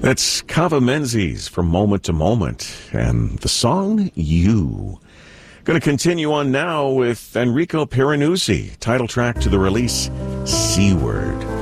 That's Kava Menzies from Moment to Moment, and the song You. Going to continue on now with Enrico Piranesi, title track to the release, Seaward.